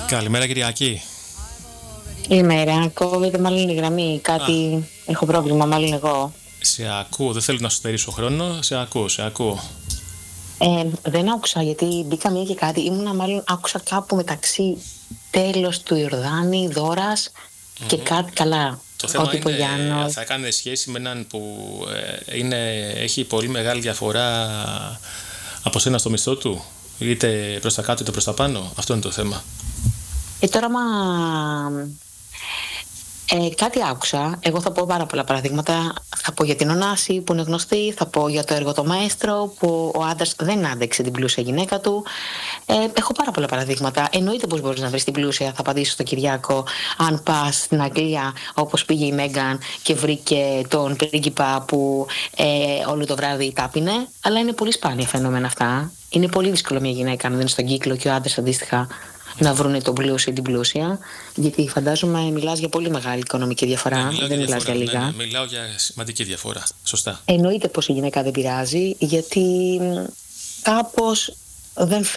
Καλημέρα Κυριακή. Ημέρα, κόβεται μάλλον η γραμμή. Κάτι έχω πρόβλημα, μάλλον εγώ. Σε ακούω, δεν θέλω να σου στερήσω χρόνο. Σε ακούω. Δεν άκουσα γιατί μπήκα μία και κάτι. Ήμουνα μάλλον άκουσα κάπου μεταξύ τέλος του Ιορδάνη, Δώρας και κάτι καλά. Το θέμα είναι, θα έκανε σχέση με έναν που έχει πολύ μεγάλη διαφορά από σένα στο μισθό του, είτε προς τα κάτω είτε προς τα πάνω. Αυτό είναι το θέμα. Τώρα κάτι άκουσα. Εγώ θα πω πάρα πολλά παραδείγματα. Θα πω για την Ωνάση που είναι γνωστή, θα πω για το έργο το Μαέστρο που ο άντρας δεν άντεξε την πλούσια γυναίκα του. Έχω πάρα πολλά παραδείγματα. Εννοείται πως μπορείς να βρεις την πλούσια, θα απαντήσω στο Κυριάκο, αν πας στην Αγγλία όπως πήγε η Μέγκαν και βρήκε τον πρίγκιπα που όλο το βράδυ τάπινε. Αλλά είναι πολύ σπάνια φαινόμενα αυτά. Είναι πολύ δύσκολο μια γυναίκα αν δεν είναι στον κύκλο και ο άντρας αντίστοιχα να βρουν τον πλούσιο ή την πλούσια, γιατί φαντάζομαι μιλάς για πολύ μεγάλη οικονομική διαφορά, δεν μιλάς για λίγα. Ναι, μιλάω για σημαντική διαφορά, σωστά. Εννοείται πως η γυναίκα δεν πειράζει, γιατί κάπως δεν